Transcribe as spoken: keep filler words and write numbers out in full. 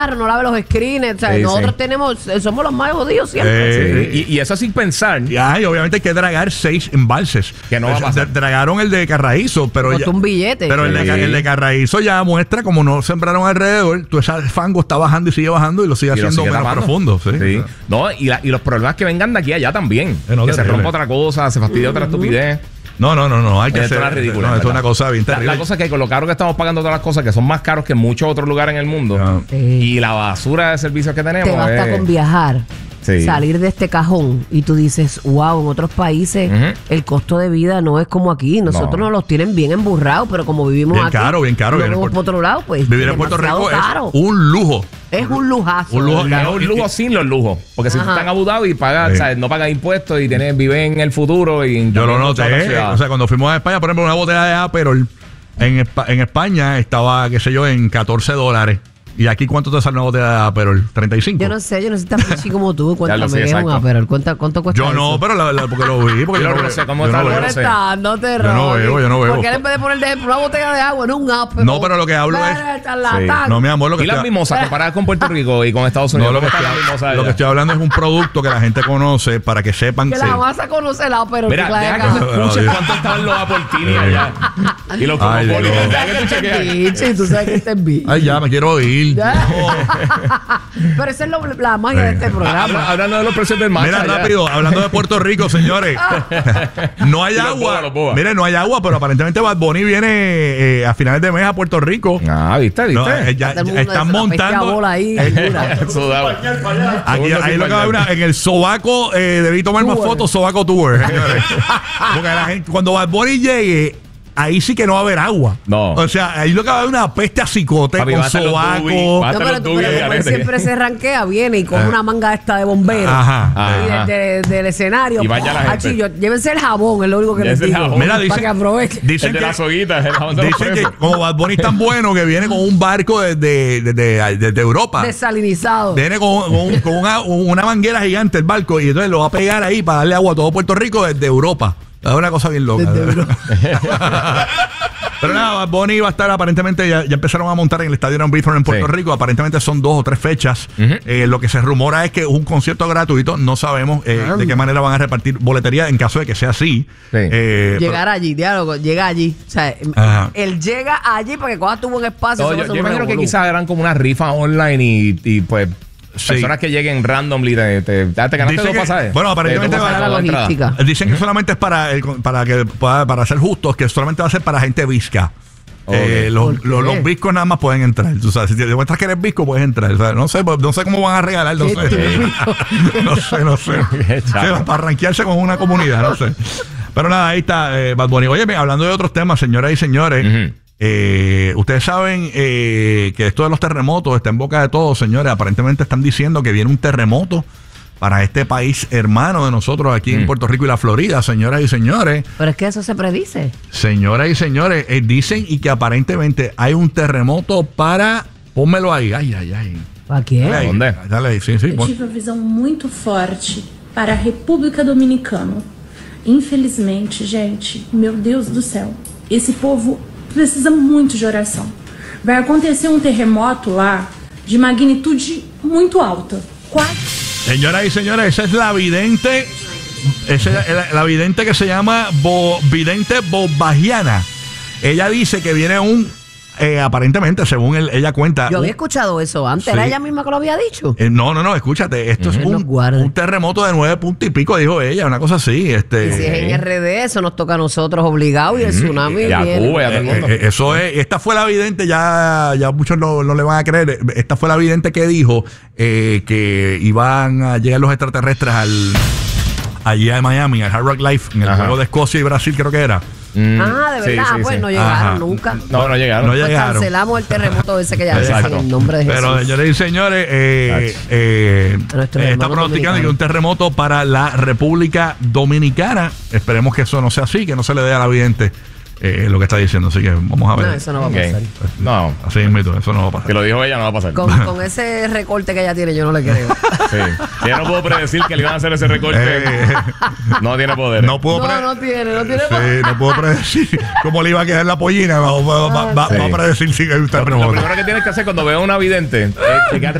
no lave los screens, o sea, sí, nosotros sí. tenemos, somos los más jodidos siempre. Eh, sí. y, y eso sin pensar. Y, ay, obviamente hay que dragar seis embalses. Que no va a pasar. Dragaron el de Carraízo, pero ya, un billete. Pero sí. el, de, el de Carraízo ya muestra como no sembraron alrededor, tú ese fango está bajando y sigue bajando y lo sigue y haciendo lo sigue menos tapando. profundo. Sí. sí. No, y, la, y los problemas que vengan de aquí a allá también. Eh, no, que se rompa otra cosa, se fastidia uh-huh. otra estupidez. No, no, no, no, hay que esto hacer. Es ridículo, no, esto es una cosa bien terrible. La, la cosa es que con lo caro que estamos pagando todas las cosas que son más caros que en muchos otros lugares en el mundo no. sí. y la basura de servicios que tenemos. Te basta es... con viajar. Sí. Salir de este cajón y tú dices, wow, en otros países uh-huh. el costo de vida no es como aquí. Nosotros no. nos los tienen bien emburrados, pero como vivimos bien aquí, caro, bien caro, no bien vamos por otro lado, pues vivir en Puerto Rico caro. es un lujo. Es un lujazo. Un lujo, es un lujo sin los lujos. Porque si tú estás en Abu Dhabi y pagas, sí. o sea, no pagas impuestos y tienes, vives en el futuro. Y yo lo noté. O sea, cuando fuimos a España, por ejemplo, una botella de Aperol en, en España estaba, qué sé yo, en catorce dólares. ¿Y aquí cuánto te sale una botella de Aperol? ¿treinta y cinco? Yo no sé, yo no soy tan pichi como tú. Cuéntame, ¿qué es un Aperol? ¿Cuánto, cuánto cuesta Yo eso? no, pero la, la, porque lo vi. Porque yo yo no sé cómo está. No yo, está, no te yo no veo, yo no veo. Porque en vez de poner de ejemplo una botella de agua, no un Aperol. No, pero lo que hablo es... Sí. No, mi amor, lo que ¿Y las mimosas comparadas con Puerto Rico y con Estados Unidos? No, lo que, estoy, lo que estoy hablando es un producto que la gente conoce para que sepan que... Que la vas a conocer la Aperol. Mira, deja que se escuche cuánto estaban los Aportini allá. Y los Coca-Cola. Deja que tú chequees. Tú sabes que este es bicho. Ay, ya, me quiero ir. Pero esa es lo, la magia de este programa. Hablando de los precios del matcha. Mira, rápido, hablando de Puerto Rico, señores. No hay agua. Mire, no hay agua, pero aparentemente Bad Bunny viene eh, a finales de mes a Puerto Rico. Ah, ¿viste? ¿Viste? No, eh, ya, ya están montando. Ahí, Aquí, ahí lo que va a una, en el sobaco, eh, debí tomar más fotos, sobaco tour, señores. Porque la gente, cuando Bad Bunny llegue, ahí sí que no va a haber agua. No. O sea, ahí lo que va a haber una peste a cicote Papi, con sobaco. No, pero, tú, pero él siempre se ranquea, viene y coge una manga esta de bombero. Ajá. Ajá. Y de, de, del escenario. Y vaya la gente. Achillo, llévense el jabón, es lo único que les digo. Mira, dicen, para que aprovechen. Dicen el de que, las hoguitas, el jabón de dicen que como Bad Bunny es tan bueno que viene con un barco desde de, de, de, de, de Europa. Desalinizado. Viene con, con, con una, una manguera gigante el barco y entonces lo va a pegar ahí para darle agua a todo Puerto Rico desde Europa. Es una cosa bien loca. Pero nada, Bad Bunny va a estar aparentemente, ya, ya empezaron a montar en el Estadio Gran Bithorn en Puerto sí. Rico. Aparentemente son dos o tres fechas. Uh-huh. eh, lo que se rumora es que es un concierto gratuito. No sabemos eh, uh-huh. de qué manera van a repartir boletería en caso de que sea así. Sí. Eh, Llegar pero, allí, diálogo, llega allí. O sea, uh-huh. él llega allí para que cuando tuvo un espacio. No, yo yo imagino que quizás eran como una rifa online y, y pues... Sí. Personas que lleguen randomly te, te, te, te ganaste dos pasajes. Bueno, aparentemente va a la logística. Dicen que solamente es para el, para que para, para ser justos, que solamente va a ser para gente visca. Okay. Eh, los, los, los viscos nada más pueden entrar. Tú sabes, si te demuestras que eres visco, puedes entrar. O sea, no sé, no sé cómo van a regalar, no sé. no sé, no sé. Sí, para rankearse con una comunidad, no sé. Pero nada, ahí está eh, Bad Bunny. Oye, hablando de otros temas, señoras y señores. Uh-huh. Eh, ustedes saben eh, que esto de los terremotos está en boca de todos, señores. Aparentemente están diciendo que viene un terremoto para este país hermano de nosotros aquí mm. en Puerto Rico y la Florida, señoras y señores. Pero es que eso se predice. Señoras y señores, eh, dicen y que aparentemente hay un terremoto para... Pónmelo ahí, ay, ay, ay. ¿Para qué? Dale, ¿Dónde? Dale ahí, sí, sí. Eu tive uma visão muito forte para a República Dominicana. Infelizmente, gente, meu Deus do céu, esse povo precisa muito de oração. Vai acontecer um terremoto lá de magnitude muito alta. Quatro. Señoras y señores, esa es la vidente, esa es la, la vidente que se llama Bo, vidente bobagiana. Ella dice que viene un Eh, aparentemente, según él, ella cuenta. Yo había un, escuchado eso antes. Sí. ¿Era ella misma que lo había dicho? Eh, no, no, no, escúchate. Esto uh-huh. es un, un terremoto de nueve puntos y pico, dijo ella, una cosa así. Este, y si es en R D, eso nos toca a nosotros obligados y el tsunami. Ya, Cuba, ya eh, eh, eso es. Esta fue la vidente, ya, ya muchos no, no le van a creer. Esta fue la vidente que dijo eh, que iban a llegar los extraterrestres al allí a Miami, al Hard Rock Life, en el Ajá. juego de Escocia y Brasil, creo que era. Mm, ah, de verdad, sí, sí, pues sí. no llegaron Ajá. nunca. No, no llegaron. No pues llegaron. Cancelamos el terremoto ese que ya en el nombre de Jesús. Pero señores y señores, eh, eh, eh, está pronosticando que un terremoto para la República Dominicana. Esperemos que eso no sea así, que no se le dé a la vidente eh, lo que está diciendo. Así que vamos a ver. No, eso no va a pasar. Okay. No. Así mismo, eso no va a pasar. Que lo dijo ella, no va a pasar. Con, con ese recorte que ella tiene, yo no le creo. Sí. Yo no puedo predecir que le iban a hacer ese recorte. Eh, no tiene poder. No puedo No, pre- no tiene, no tiene Sí, poder. no puedo predecir cómo le iba a quedar la pollina. Vamos va, va, va, Sí. va a predecir si usted Lo, lo primero que tienes que hacer cuando veas una vidente es chequear